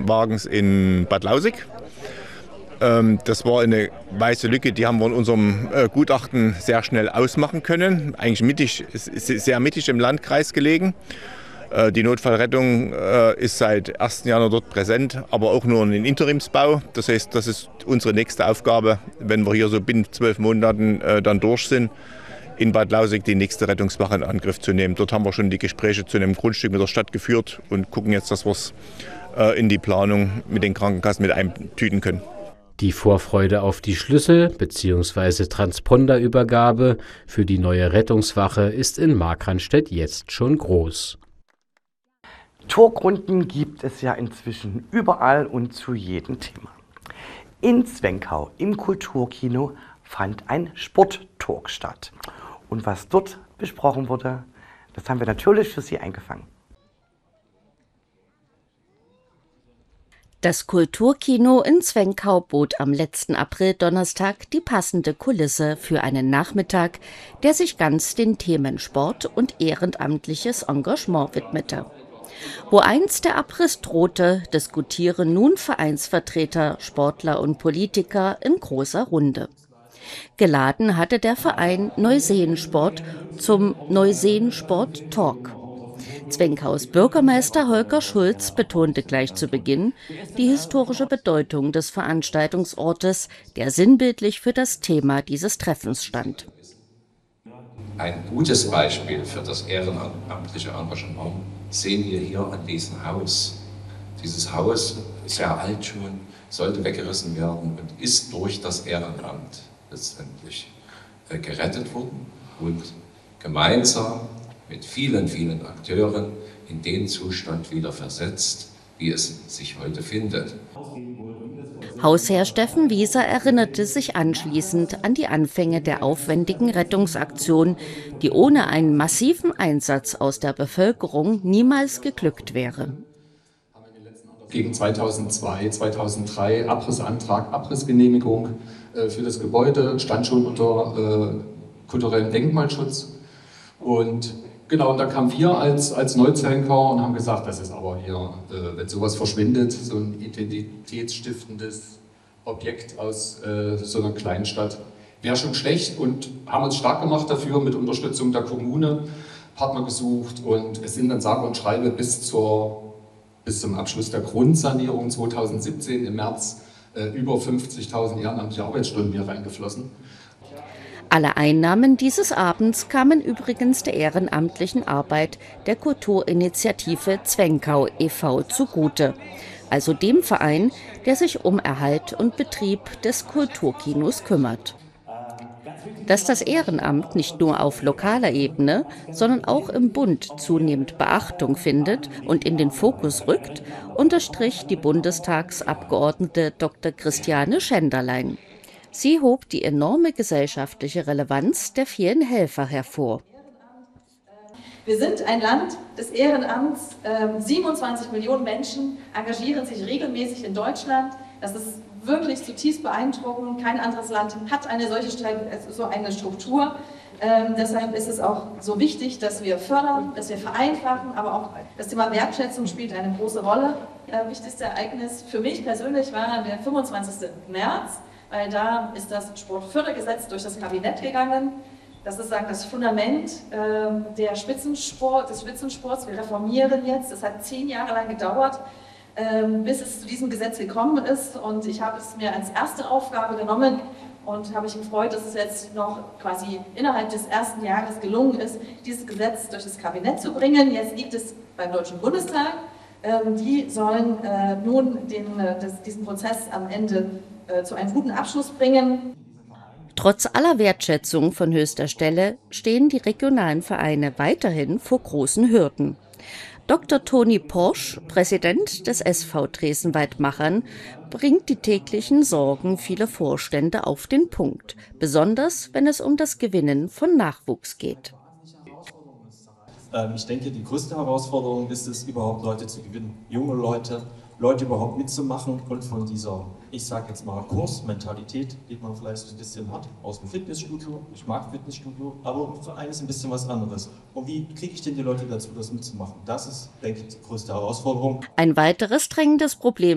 Rettungswagens in Bad Lausick. Das war eine weiße Lücke, die haben wir in unserem Gutachten sehr schnell ausmachen können. Eigentlich mittig, sehr mittig im Landkreis gelegen. Die Notfallrettung ist seit 1. Januar dort präsent, aber auch nur in Interimsbau. Das heißt, das ist unsere nächste Aufgabe, wenn wir hier so binnen 12 Monaten dann durch sind, in Bad Lausick die nächste Rettungswache in Angriff zu nehmen. Dort haben wir schon die Gespräche zu einem Grundstück mit der Stadt geführt und gucken jetzt, dass wir es in die Planung mit den Krankenkassen mit eintüten können. Die Vorfreude auf die Schlüssel- bzw. Transponderübergabe für die neue Rettungswache ist in Markranstädt jetzt schon groß. Talkrunden gibt es ja inzwischen überall und zu jedem Thema. In Zwenkau im Kulturkino fand ein Sporttalk statt. Und was dort besprochen wurde, das haben wir natürlich für Sie eingefangen. Das Kulturkino in Zwenkau bot am letzten April-Donnerstag die passende Kulisse für einen Nachmittag, der sich ganz den Themen Sport und ehrenamtliches Engagement widmete. Wo einst der Abriss drohte, diskutieren nun Vereinsvertreter, Sportler und Politiker in großer Runde. Geladen hatte der Verein Neuseensport zum Neuseensport-Talk. Zwenkaus Bürgermeister Holger Schulz betonte gleich zu Beginn die historische Bedeutung des Veranstaltungsortes, der sinnbildlich für das Thema dieses Treffens stand. Ein gutes Beispiel für das ehrenamtliche Engagement sehen wir hier an diesem Haus. Dieses Haus ist sehr alt schon, sollte weggerissen werden und ist durch das Ehrenamt letztendlich gerettet worden und gemeinsam mit vielen, vielen Akteuren in den Zustand wieder versetzt, wie es sich heute findet. Hausherr Steffen Wieser erinnerte sich anschließend an die Anfänge der aufwendigen Rettungsaktion, die ohne einen massiven Einsatz aus der Bevölkerung niemals geglückt wäre. Gegen 2002, 2003 Abrissantrag, Abrissgenehmigung für das Gebäude, stand schon unter kulturellem Denkmalschutz. Und genau, und da kamen wir als Neuzwenkau und haben gesagt, das ist aber hier, wenn sowas verschwindet, so ein identitätsstiftendes Objekt aus so einer kleinen Stadt, wäre schon schlecht, und haben uns stark gemacht dafür mit Unterstützung der Kommune, Partner gesucht, und es sind dann sage und schreibe bis zum Abschluss der Grundsanierung 2017 im März über 50.000 ehrenamtliche Arbeitsstunden hier reingeflossen. Alle Einnahmen dieses Abends kamen übrigens der ehrenamtlichen Arbeit der Kulturinitiative Zwenkau e.V. zugute, also dem Verein, der sich um Erhalt und Betrieb des Kulturkinos kümmert. Dass das Ehrenamt nicht nur auf lokaler Ebene, sondern auch im Bund zunehmend Beachtung findet und in den Fokus rückt, unterstrich die Bundestagsabgeordnete Dr. Christiane Schenderlein. Sie hob die enorme gesellschaftliche Relevanz der vielen Helfer hervor. Wir sind ein Land des Ehrenamts. 27 Millionen Menschen engagieren sich regelmäßig in Deutschland. Das ist wirklich zutiefst beeindruckend. Kein anderes Land hat so eine Struktur. Deshalb ist es auch so wichtig, dass wir fördern, dass wir vereinfachen, aber auch das Thema Wertschätzung spielt eine große Rolle. Wichtigste Ereignis für mich persönlich war der 25. März. Weil da ist das Sportfördergesetz durch das Kabinett gegangen. Das ist das Fundament des Spitzensports. Wir reformieren jetzt. Es hat 10 Jahre lang gedauert, bis es zu diesem Gesetz gekommen ist. Und ich habe es mir als erste Aufgabe genommen und habe mich gefreut, dass es jetzt noch quasi innerhalb des ersten Jahres gelungen ist, dieses Gesetz durch das Kabinett zu bringen. Jetzt liegt es beim Deutschen Bundestag. Die sollen nun diesen Prozess am Ende zu einem guten Abschluss bringen. Trotz aller Wertschätzung von höchster Stelle stehen die regionalen Vereine weiterhin vor großen Hürden. Dr. Toni Porsch, Präsident des SV Dresden-Weidmachern, bringt die täglichen Sorgen vieler Vorstände auf den Punkt, besonders wenn es um das Gewinnen von Nachwuchs geht. Ich denke, die größte Herausforderung ist es, überhaupt Leute zu gewinnen, junge Leute überhaupt mitzumachen und von dieser, ich sage jetzt mal, Kursmentalität, die man vielleicht ein bisschen hat, aus dem Fitnessstudio. Ich mag Fitnessstudio, aber für einen ist ein bisschen was anderes. Und wie kriege ich denn die Leute dazu, das mitzumachen? Das ist, denke ich, die größte Herausforderung. Ein weiteres drängendes Problem